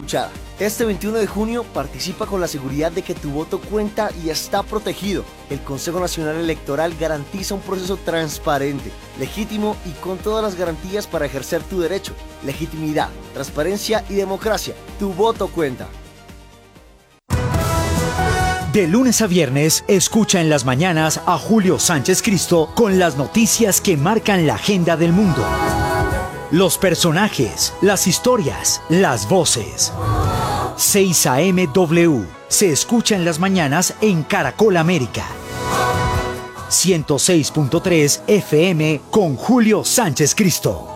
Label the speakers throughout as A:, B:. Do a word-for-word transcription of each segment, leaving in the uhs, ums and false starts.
A: escuchada. Este veintiuno de junio participa con la seguridad de que tu voto cuenta y está protegido. El Consejo Nacional Electoral garantiza un proceso transparente, legítimo y con todas las garantías para ejercer tu derecho. Legitimidad, transparencia y democracia. Tu voto cuenta.
B: De lunes a viernes, escucha en las mañanas a Julio Sánchez Cristo con las noticias que marcan la agenda del mundo. Los personajes, las historias, las voces. seis A M W se escucha en las mañanas en Caracol América. ciento seis punto tres F M con Julio Sánchez Cristo.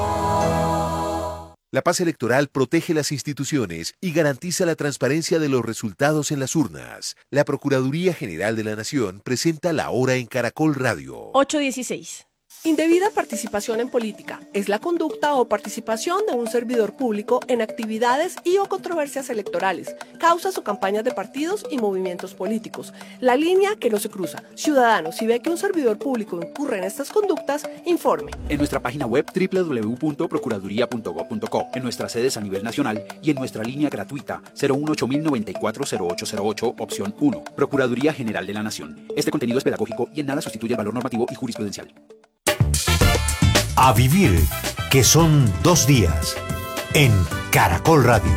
C: La paz electoral protege las instituciones y garantiza la transparencia de los resultados en las urnas. La Procuraduría General de la Nación presenta La Hora en Caracol Radio.
D: ocho dieciséis. Indebida participación en política es la conducta o participación de un servidor público en actividades y o controversias electorales, causas o campañas de partidos y movimientos políticos. La línea que no se cruza. Ciudadano, si ve que un servidor público incurre en estas conductas, informe.
E: En nuestra página web doble u doble u doble u punto procuraduría punto gob punto co, en nuestras sedes a nivel nacional y en nuestra línea gratuita cero uno ocho mil noventa y cuatro cero ocho cero ocho, opción uno. Procuraduría General de la Nación. Este contenido es pedagógico y en nada sustituye el valor normativo y jurisprudencial.
F: A vivir, que son dos días, en Caracol Radio.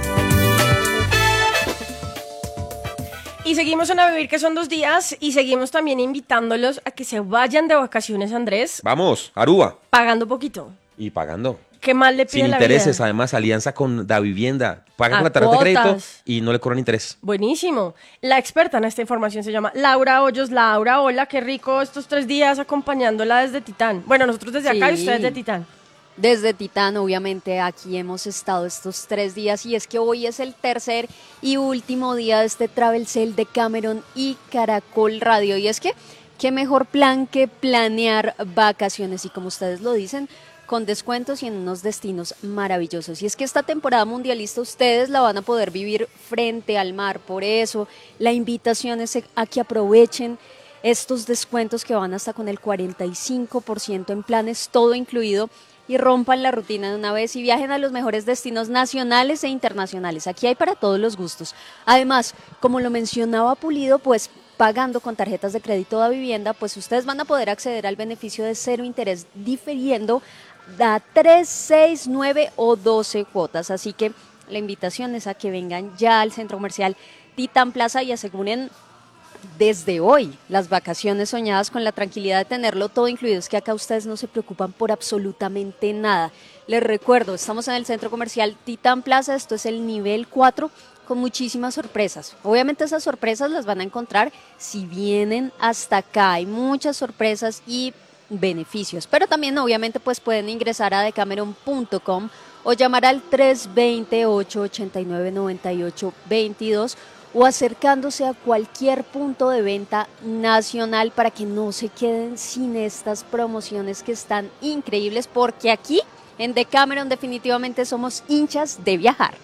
G: Y seguimos en A Vivir, que son dos días, y seguimos también invitándolos a que se vayan de vacaciones, Andrés.
H: Vamos, Aruba.
G: Pagando poquito.
H: Y pagando.
G: ¿Qué más le pide
H: Sin
G: la
H: intereses,
G: vida?
H: además, alianza con Davivienda. Paga
G: A
H: con la tarjeta de crédito
G: cuotas.
H: y no le cobran interés.
G: Buenísimo. La experta en esta información se llama Laura Hoyos. Laura, hola, qué rico estos tres días acompañándola desde Titán. Bueno, nosotros desde acá y
I: Sí.
G: ustedes de Titán.
I: Desde Titán, obviamente, aquí hemos estado estos tres días y es que hoy es el tercer y último día de este Travel Sale de Cameron y Caracol Radio. Y es que, qué mejor plan que planear vacaciones y como ustedes lo dicen, con descuentos y en unos destinos maravillosos. Y es que esta temporada mundialista ustedes la van a poder vivir frente al mar. Por eso, la invitación es a que aprovechen estos descuentos que van hasta con el cuarenta y cinco por ciento en planes, todo incluido, y rompan la rutina de una vez y viajen a los mejores destinos nacionales e internacionales. Aquí hay para todos los gustos. Además, como lo mencionaba Pulido, pues pagando con tarjetas de crédito de vivienda, pues ustedes van a poder acceder al beneficio de cero interés difiriendo a tres, seis, nueve o doce cuotas. Así que la invitación es a que vengan ya al Centro Comercial Titán Plaza y aseguren desde hoy las vacaciones soñadas con la tranquilidad de tenerlo todo incluido. Es que acá ustedes no se preocupan por absolutamente nada. Les recuerdo, estamos en el Centro Comercial Titán Plaza, esto es el nivel cuatro, con muchísimas sorpresas. Obviamente esas sorpresas las van a encontrar si vienen hasta acá. Hay muchas sorpresas y beneficios, pero también obviamente pues pueden ingresar a decameron punto com o llamar al tres dos cero, ocho ocho nueve, nueve ocho dos dos o acercándose a cualquier punto de venta nacional para que no se queden sin estas promociones que están increíbles, porque aquí en Decameron definitivamente somos hinchas de viajar.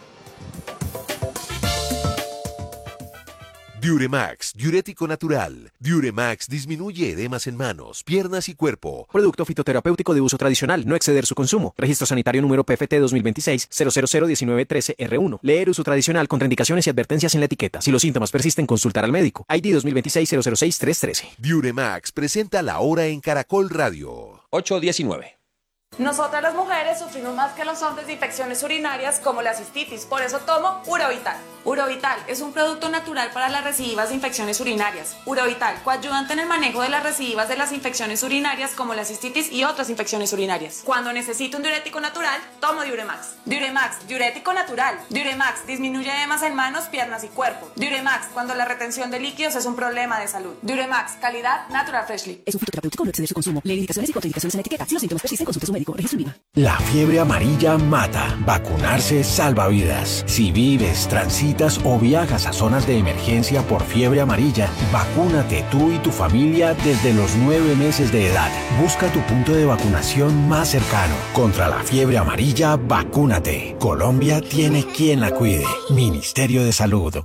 C: Diuremax, diurético natural. Diuremax disminuye edemas en manos, piernas y cuerpo.
J: Producto fitoterapéutico de uso tradicional, no exceder su consumo. Registro sanitario número P F T dos mil veintiséis cero cero cero diecinueve trece R uno. Leer uso tradicional, contraindicaciones y advertencias en la etiqueta. Si los síntomas persisten, consultar al médico. I D dos mil veintiséis cero cero seis tres trece.
C: Diuremax presenta La Hora en Caracol Radio.
H: ocho diecinueve.
K: Nosotras las mujeres sufrimos más que los hombres de infecciones urinarias como la cistitis, por eso tomo Urovital. Urovital es un producto natural para las recidivas de infecciones urinarias. Urovital, coayudante en el manejo de las recidivas de las infecciones urinarias como la cistitis y otras infecciones urinarias. Cuando necesito un diurético natural, tomo Diuremax. Diuremax, diurético natural. Diuremax disminuye edemas en manos, piernas y cuerpo. Diuremax, cuando la retención de líquidos es un problema de salud. Diuremax, calidad Natural Freshly.
L: Es un fitoterapéutico, no exceder su consumo. Lee indicaciones y contraindicaciones en la etiqueta. Si los síntomas persisten, consulte a su médico. Registro INVIMA.
F: La fiebre amarilla mata. Vacunarse salva vidas. Si vives, transitas o viajas a zonas de emergencia por fiebre amarilla, vacúnate tú y tu familia desde los nueve meses de edad. Busca tu punto de vacunación más cercano. Contra la fiebre amarilla, vacúnate. Colombia tiene quien la cuide. Ministerio de Salud.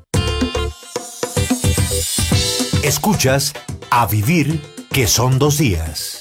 F: Escuchas A Vivir, que son dos días.